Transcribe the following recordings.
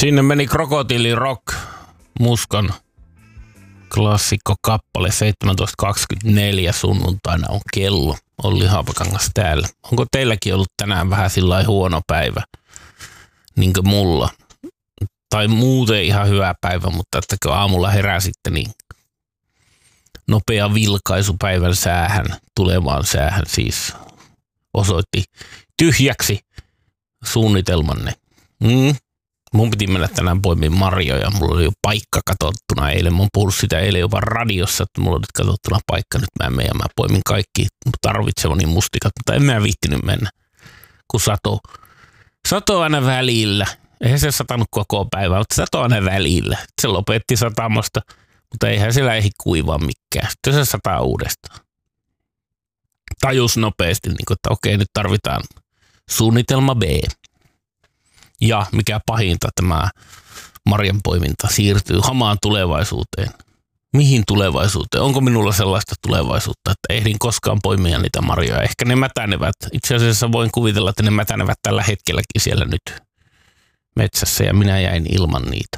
Sinne meni Krokotiili Rock, Muskan klassikko kappale 17.24 sunnuntaina on kello. Olli Haapakangas täällä. Onko teilläkin ollut tänään vähän sillai huono päivä, niin kuin mulla? Tai muuten ihan hyvä päivä, mutta että kun aamulla heräsitte, niin nopea vilkaisu päivän säähän, tulevaan säähän siis osoitti tyhjäksi suunnitelmanne. Mun piti mennä tänään poimiin marjoja. Mulla oli jo paikka katsottuna eilen. Mä oon puhunut sitä eilen jopa radiossa, että mulla oli katsottuna paikka. Nyt mä menen ja mä poimin kaikki tarvitsevani mustikat, mutta en mä viittinyt mennä, kun sato aina välillä. Eihän se satanut koko päivää, mutta sato aina välillä. Se lopetti satamasta, mutta eihän siellä ehdi kuivaa mikään. Sitten se sataa uudestaan. Tajus nopeasti, että okei, nyt tarvitaan suunnitelma B. Ja mikä pahinta, tämä marjanpoiminta siirtyy hamaan tulevaisuuteen. Mihin tulevaisuuteen? Onko minulla sellaista tulevaisuutta, että ehdin koskaan poimia niitä marjoja? Ehkä ne mätänevät. Itse asiassa voin kuvitella, että ne mätänevät tällä hetkelläkin siellä nyt metsässä ja minä jäin ilman niitä.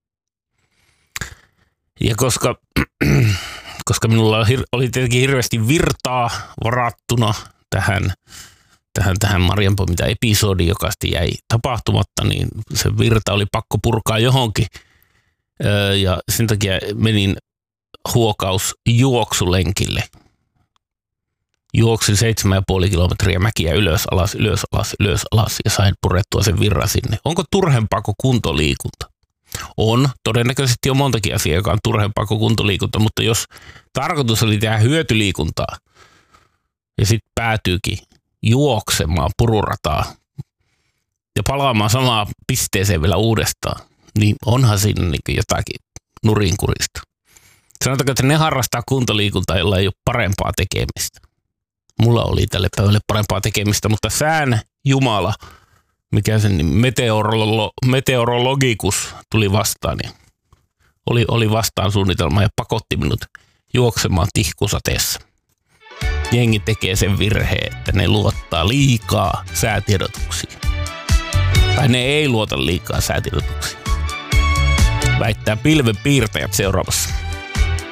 Ja koska minulla oli tietenkin hirveästi virtaa varattuna tähän marjanpoiminta-episodiin, joka sitten jäi tapahtumatta, niin se virta oli pakko purkaa johonkin. Ja sen takia menin huokausjuoksulenkille. Juoksin 7,5 kilometriä mäkiä ylös, alas ja sain purettua sen virran sinne. Onko turhempaa kuin kuntoliikunta? On. Todennäköisesti on montakin asiaa, joka on turhempaa kuin kuntoliikunta, mutta jos tarkoitus oli tehdä hyötyliikuntaa ja sitten päätyykin juoksemaan pururataa ja palaamaan samaan pisteeseen vielä uudestaan, niin onhan siinä niin jotakin nurinkurista. Sanotaanko, että ne harrastaa kuntoliikuntaa, jolla ei ole parempaa tekemistä. Mulla oli tälle päivälle parempaa tekemistä, mutta sään jumala, mikä sen meteorologikus tuli vastaan, niin oli vastaan suunnitelma ja pakotti minut juoksemaan tihkusateessa. Jengi tekee sen virheen, että ne luottaa liikaa säätiedotuksiin. Tai ne ei luota liikaa säätiedotuksiin. Väittää pilvenpiirtäjät seuraavassa.